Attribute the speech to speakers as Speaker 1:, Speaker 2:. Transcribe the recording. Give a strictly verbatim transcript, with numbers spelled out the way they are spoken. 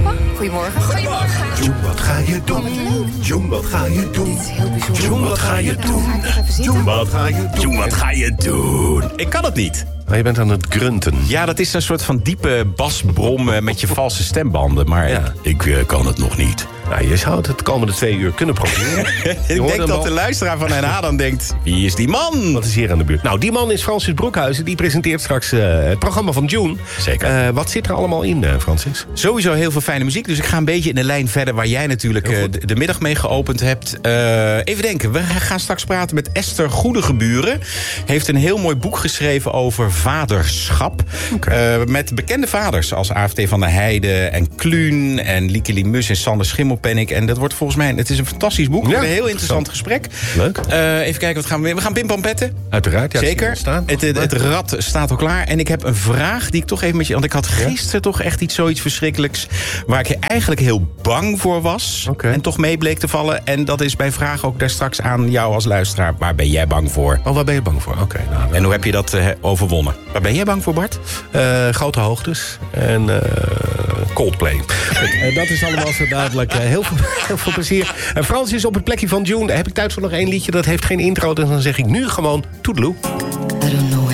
Speaker 1: Goedemorgen. Goedemorgen. Goedemorgen.
Speaker 2: June, wat ga je doen? June, wat ga je doen?
Speaker 1: Dit is heel bijzonder.
Speaker 2: June, wat ga je doen? June, wat ga je doen?
Speaker 3: Jong, wat ga je doen? Ik kan het niet.
Speaker 4: Maar je bent aan het grunten.
Speaker 3: Ja, dat is een soort van diepe basbrom eh, met je valse stembanden. Maar
Speaker 4: Ja.
Speaker 3: ik, ik eh, kan het nog niet.
Speaker 4: Nou, je zou het het komende twee uur kunnen proberen.
Speaker 3: Ik
Speaker 4: hoort
Speaker 3: denk
Speaker 4: hem
Speaker 3: dat
Speaker 4: al.
Speaker 3: de luisteraar van N H dan denkt... Wie is die man?
Speaker 4: Wat is hier aan de buurt? Nou, die man is Francis Broekhuizen. Die presenteert straks uh, het programma van June.
Speaker 3: Zeker.
Speaker 4: Uh, wat zit er allemaal in, uh, Francis?
Speaker 3: Sowieso heel veel fijne muziek. Dus ik ga een beetje in de lijn verder... waar jij natuurlijk uh, de, de middag mee geopend hebt. Uh, even denken. We gaan straks praten met Esther Goedegeburen. Heeft een heel mooi boek geschreven over vaderschap. Okay. Uh, met bekende vaders als A F T van der Heijden en Kluun... en Lieke Limus en Sander Schimmelpenninck. En dat wordt volgens mij... Het is een fantastisch boek. Ja, een heel interessant gesprek.
Speaker 4: Leuk.
Speaker 3: Uh, even kijken, wat gaan we... We gaan pimpampetten.
Speaker 4: Uiteraard. Ja,
Speaker 3: zeker.
Speaker 4: Staan,
Speaker 3: het, het, het rad staat al klaar. En ik heb een vraag die ik toch even met je... Want ik had gisteren ja? toch echt iets zoiets verschrikkelijks... waar ik eigenlijk heel bang voor was.
Speaker 4: Okay.
Speaker 3: En toch mee bleek te vallen. En dat is mijn vraag ook daar straks aan jou als luisteraar. Waar ben jij bang voor?
Speaker 4: Oh, waar ben je bang voor? Oké. Okay, nou, nou,
Speaker 3: en hoe heb je dat uh, overwonnen? Waar ben jij bang voor, Bart?
Speaker 4: Uh, grote hoogtes en uh, Coldplay. uh, dat is allemaal zo duidelijk. Uh, heel, veel, heel veel plezier. En Frans is op het plekje van June. Daar heb ik tijd voor nog één liedje. Dat heeft geen intro. Dus dan zeg ik nu gewoon toedeloe.
Speaker 5: I don't know